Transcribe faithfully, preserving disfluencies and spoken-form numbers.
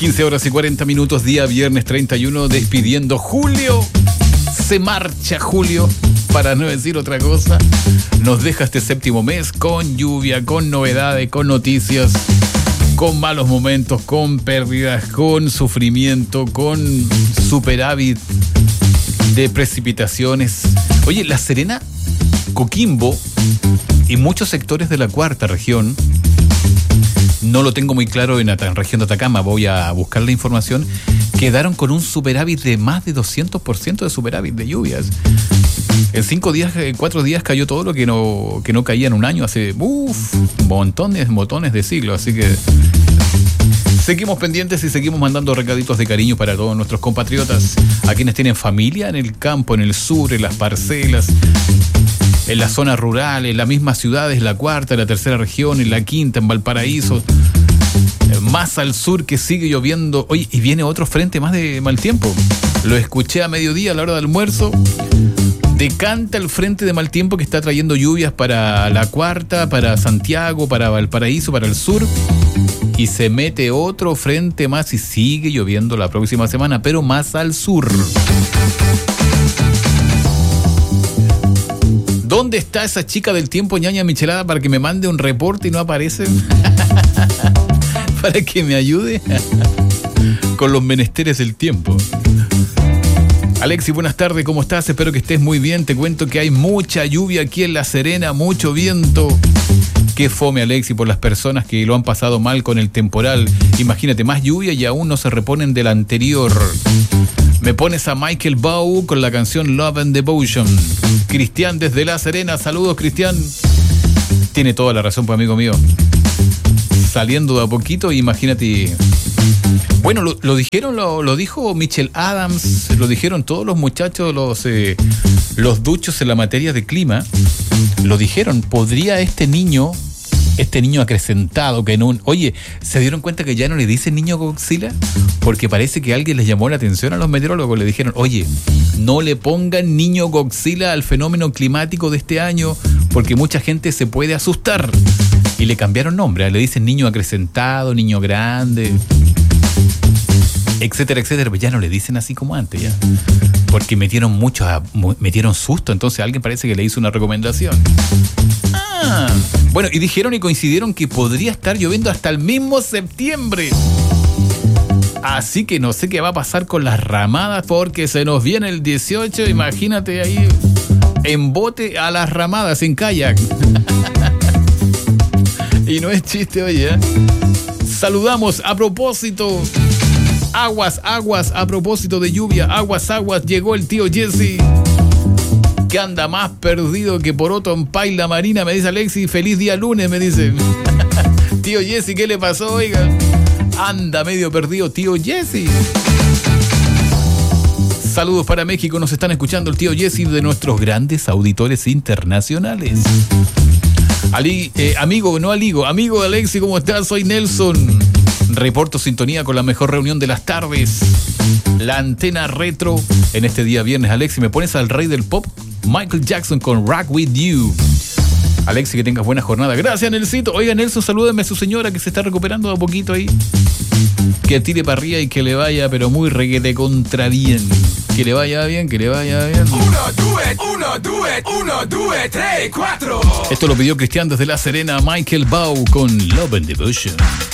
quince horas y cuarenta minutos, día viernes treinta y uno, despidiendo julio. Se marcha julio, para no decir otra cosa. Nos deja este séptimo mes con lluvia, con novedades, con noticias, con malos momentos, con pérdidas, con sufrimiento, con superávit de precipitaciones. Oye, La Serena, Coquimbo y muchos sectores de la cuarta región, no lo tengo muy claro en la región de Atacama, voy a buscar la información, quedaron con un superávit de más de doscientos por ciento de superávit de lluvias. En cinco días, en cuatro días cayó todo lo que no, que no caía en un año hace uff, montones, montones de siglos. Así que seguimos pendientes y seguimos mandando recaditos de cariño para todos nuestros compatriotas, a quienes tienen familia en el campo, en el sur, en las parcelas, en la zona rural, en las mismas ciudades, en la cuarta, en la tercera región, en la quinta, en Valparaíso, más al sur, que sigue lloviendo. Oye, y viene otro frente más de mal tiempo. Lo escuché a mediodía a la hora del almuerzo. Decanta el frente de mal tiempo que está trayendo lluvias para la cuarta, para Santiago, para Valparaíso, para el sur. Y se mete otro frente más y sigue lloviendo la próxima semana, pero más al sur. ¿Dónde está esa chica del tiempo, ñaña Michelada, para que me mande un reporte y no aparece? Para que me ayude con los menesteres del tiempo. Alexi, buenas tardes, ¿cómo estás? Espero que estés muy bien. Te cuento que hay mucha lluvia aquí en La Serena, mucho viento. Qué fome, Alexi, por las personas que lo han pasado mal con el temporal. Imagínate, más lluvia y aún no se reponen de la anterior. Me pones a Michael Bow con la canción Love and Devotion. Cristian desde La Serena, saludos, Cristian. Tiene toda la razón, pues, amigo mío. Saliendo de a poquito, imagínate. Bueno, lo, lo dijeron, lo, lo dijo Mitchell Adams, lo dijeron todos los muchachos, los, eh, los duchos en la materia de clima. Lo dijeron, podría este niño, este niño acrecentado que en un... Oye, ¿se dieron cuenta que ya no le dicen niño Godzilla? Porque parece que alguien les llamó la atención a los meteorólogos. Le dijeron, oye, no le pongan niño Godzilla al fenómeno climático de este año, porque mucha gente se puede asustar. Y le cambiaron nombre, le dicen niño acrecentado, niño grande, etcétera, etcétera. Pero ya no le dicen así como antes, ya. Porque metieron mucho, metieron susto, entonces alguien parece que le hizo una recomendación. Ah, bueno, y dijeron y coincidieron que podría estar lloviendo hasta el mismo septiembre. Así que no sé qué va a pasar con las ramadas, porque se nos viene el dieciocho, imagínate ahí, en bote a las ramadas, en kayak. Y no es chiste, oye, ¿eh? Saludamos a propósito. Aguas, aguas, a propósito de lluvia. Aguas, aguas, llegó el tío Jesse, que anda más perdido que poroto en paila marina, me dice Alexi. Feliz día lunes, me dice. Tío Jesse, ¿qué le pasó, oiga? Anda medio perdido, tío Jesse. Saludos para México, nos están escuchando el tío Jesse, de nuestros grandes auditores internacionales. Ali, eh, amigo, no aligo, amigo de Alexi, ¿cómo estás? Soy Nelson. Reporto sintonía con la mejor reunión de las tardes, la antena retro. En este día viernes, Alexi, ¿me pones al rey del pop? Michael Jackson con Rock With You. Alexi, que tengas buena jornada. Gracias, Nelsito. Oiga, Nelson, salúdeme a su señora que se está recuperando de a poquito ahí. Que tire para arriba y que le vaya, pero muy reguete contra bien. Que le vaya bien, que le vaya bien. Uno, duet, uno, duet, uno, duet, tres, cuatro. Esto lo pidió Cristian desde La Serena, Michael Bow con Love and Devotion.